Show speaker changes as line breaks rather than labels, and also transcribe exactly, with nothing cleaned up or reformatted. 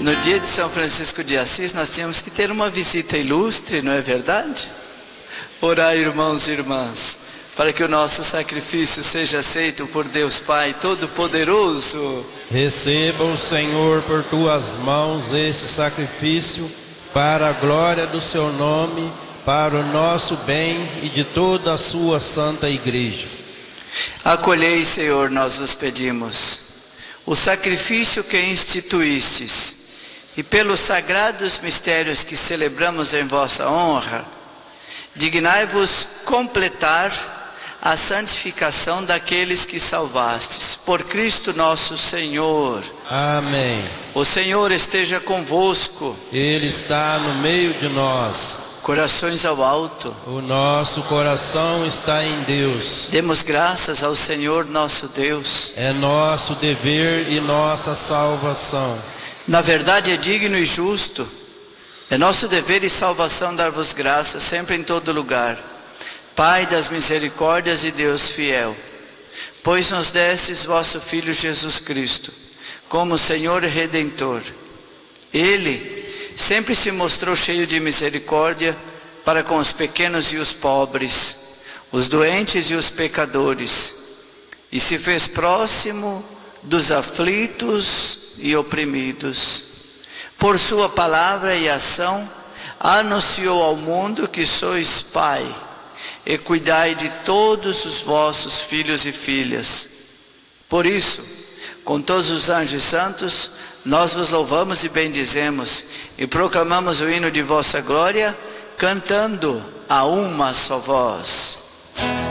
No dia de São Francisco de Assis, nós tínhamos que ter uma visita ilustre, não é verdade? Orai, irmãos e irmãs, para que o nosso sacrifício seja aceito por Deus Pai Todo-Poderoso.
Receba o Senhor por tuas mãos esse sacrifício, para a glória do seu nome, para o nosso bem e de toda a sua santa igreja.
Acolhei, Senhor, nós vos pedimos, o sacrifício que instituístes, e pelos sagrados mistérios que celebramos em vossa honra, dignai-vos completar a santificação daqueles que salvastes, por Cristo nosso Senhor.
Amém.
O Senhor esteja convosco.
Ele está no meio de nós.
Corações ao alto.
O nosso coração está em Deus.
Demos graças ao Senhor nosso Deus.
É nosso dever e nossa salvação.
Na verdade é digno e justo. É nosso dever e salvação dar-vos graças sempre em todo lugar, Pai das misericórdias e Deus fiel, pois nos destes vosso Filho Jesus Cristo, como Senhor e Redentor. Ele sempre se mostrou cheio de misericórdia para com os pequenos e os pobres, os doentes e os pecadores, e se fez próximo dos aflitos e oprimidos. Por sua palavra e ação, anunciou ao mundo que sois Pai, e cuidai de todos os vossos filhos e filhas. Por isso, com todos os anjos santos, nós vos louvamos e bendizemos, e proclamamos o hino de vossa glória, cantando a uma só voz.